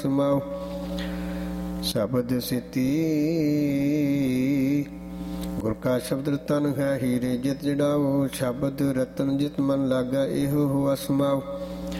ਸਮਾਉ ਸ਼ਬਦ ਸਿਤੀ ਗੁਰ ਕਾ ਸ਼ਬਦ ਰਤਨ ਹੈ ਹੀਰੇ ਜਿਤ ਜੜਾਓ ਸ਼ਬਦ ਰਤਨ ਜਿਤ ਮਨ ਲਾਗਾ ਇਹੋ ਹੋਆ ਸਮਾਉ